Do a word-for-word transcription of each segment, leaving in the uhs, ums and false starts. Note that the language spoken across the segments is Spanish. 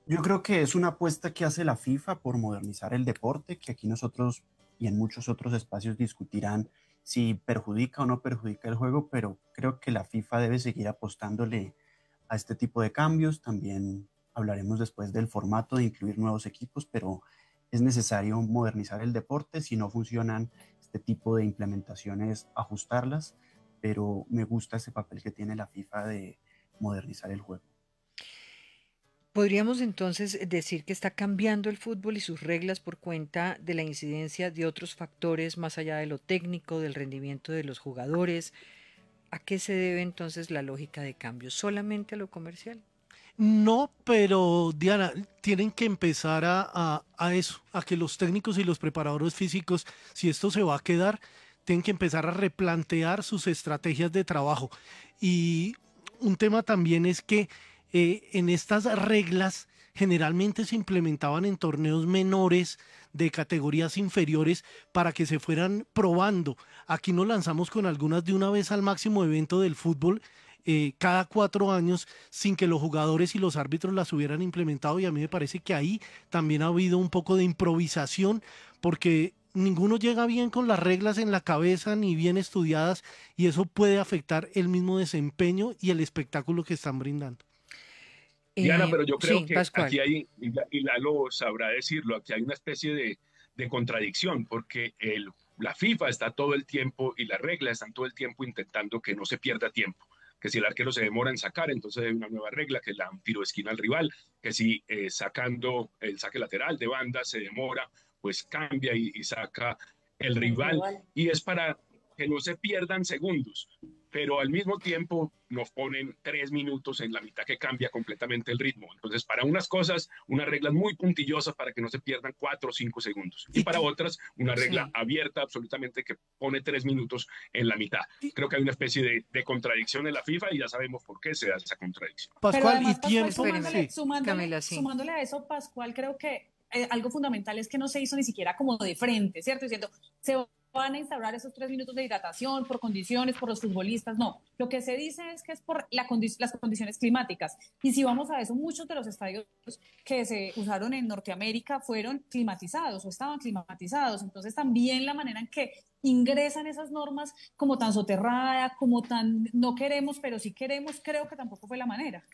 Yo creo que es una apuesta que hace la FIFA por modernizar el deporte, que aquí nosotros y en muchos otros espacios discutirán si perjudica o no perjudica el juego, pero creo que la FIFA debe seguir apostándole a este tipo de cambios. También hablaremos después del formato de incluir nuevos equipos, pero es necesario modernizar el deporte. Si no funcionan este tipo de implementaciones, ajustarlas, pero me gusta ese papel que tiene la FIFA de modernizar el juego. Podríamos entonces decir que está cambiando el fútbol y sus reglas por cuenta de la incidencia de otros factores más allá de lo técnico, del rendimiento de los jugadores. ¿A qué se debe entonces la lógica de cambio? ¿Solamente a lo comercial? No, pero Diana, tienen que empezar a, a, a eso, a que los técnicos y los preparadores físicos, si esto se va a quedar, tienen que empezar a replantear sus estrategias de trabajo. Y un tema también es que eh, en estas reglas generalmente se implementaban en torneos menores de categorías inferiores para que se fueran probando. Aquí nos lanzamos con algunas de una vez al máximo evento del fútbol eh, cada cuatro años sin que los jugadores y los árbitros las hubieran implementado, y a mí me parece que ahí también ha habido un poco de improvisación porque ninguno llega bien con las reglas en la cabeza ni bien estudiadas, y eso puede afectar el mismo desempeño y el espectáculo que están brindando. Diana, Eh, pero yo creo sí, que Pascual. aquí hay, y La- y Lalo sabrá decirlo, aquí hay una especie de, de contradicción, porque el, la FIFA está todo el tiempo y las reglas están todo el tiempo intentando que no se pierda tiempo. Que si el arquero se demora en sacar, entonces hay una nueva regla que da un tiro de esquina al rival, que si eh, sacando el saque lateral de banda se demora, pues cambia y, y saca el El rival. rival. Y es para que no se pierdan segundos, pero al mismo tiempo nos ponen tres minutos en la mitad que cambia completamente el ritmo. Entonces, para unas cosas, unas reglas muy puntillosas para que no se pierdan cuatro o cinco segundos. Y Y, para otras, una regla Sí. abierta absolutamente que pone tres minutos en la mitad. y Creo que hay una especie de, de contradicción en la FIFA y ya sabemos por qué se da esa contradicción. Pero Pascual, y además, Pascual, tiempo, Espéreme, sumándole, sí. sumándole, Camila, sí. sumándole a eso, Pascual, creo que eh, algo fundamental es que no se hizo ni siquiera como de frente, ¿cierto? Diciendo, se van a instaurar esos tres minutos de hidratación por condiciones, por los futbolistas. No, lo que se dice es que es por la condi las condiciones climáticas. Y si vamos a eso, muchos de los estadios que se usaron en Norteamérica fueron climatizados o estaban climatizados. Entonces, también la manera en que ingresan esas normas como tan soterrada, como tan no queremos, pero sí queremos, creo que tampoco fue la manera.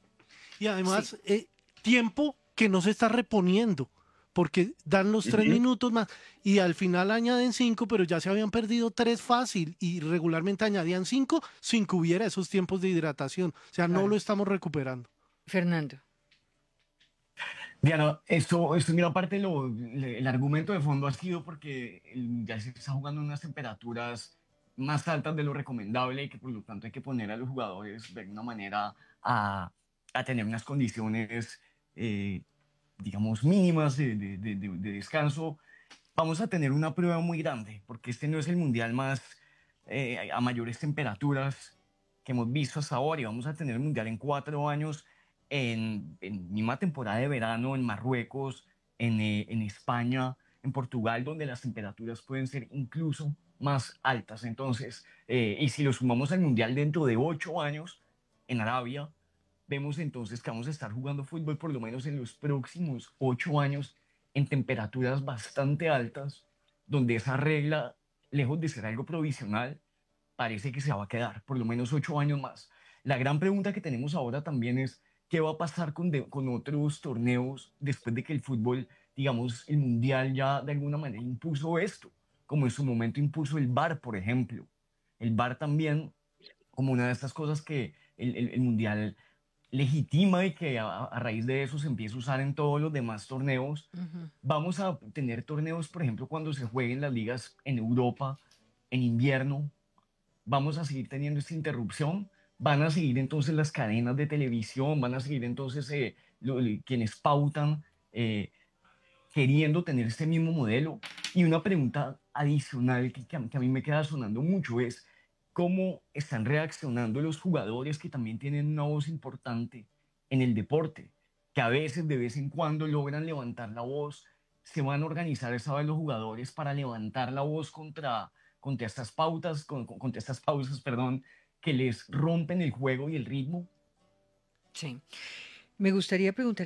Y Sí. además, eh, tiempo que no se está reponiendo, porque dan los Uh tres -huh. minutos más y al final añaden cinco, pero ya se habían perdido tres fácil y regularmente añadían cinco sin que hubiera esos tiempos de hidratación. O sea, no lo Claro. estamos recuperando. Fernando. Diana, esto, esto mira, aparte lo, le- el argumento de fondo ha sido porque el Mundial se está jugando en unas temperaturas más altas de lo recomendable y que por lo tanto hay que poner a los jugadores de alguna manera a, a tener unas condiciones, eh, digamos, mínimas de, de- de- de- de descanso. Vamos a tener una prueba muy grande porque este no es el Mundial más eh, a mayores temperaturas que hemos visto hasta ahora, y vamos a tener el Mundial en cuatro años en, en misma temporada de verano en Marruecos, en, eh, en España, en Portugal, donde las temperaturas pueden ser incluso más altas. Entonces, eh, y si lo sumamos al Mundial dentro de ocho años en Arabia, vemos entonces que vamos a estar jugando fútbol por lo menos en los próximos ocho años en temperaturas bastante altas, donde esa regla, lejos de ser algo provisional, parece que se va a quedar por lo menos ocho años más. La gran pregunta que tenemos ahora también es qué va a pasar con, de, con otros torneos después de que el fútbol, digamos, el mundial ya de alguna manera impuso esto, como en su momento impuso el V A R, por ejemplo. El V A R también como una de estas cosas que el, el, el mundial legitima y que a, a raíz de eso se empieza a usar en todos los demás torneos. Ujú. Vamos a tener torneos, por ejemplo, cuando se jueguen las ligas en Europa en invierno, vamos a seguir teniendo esta interrupción, van a seguir entonces las cadenas de televisión, van a seguir entonces eh, lo, quienes pautan eh, queriendo tener este mismo modelo. Y una pregunta adicional que, que, a, que a mí me queda sonando mucho es cómo están reaccionando los jugadores que también tienen una voz importante en el deporte, que a veces, de vez en cuando, logran levantar la voz. Se van a organizar esa vez los jugadores para levantar la voz contra, contra estas pautas, con, con, contra estas pausas, perdón, que les rompen el juego y el ritmo. Sí. Me gustaría preguntar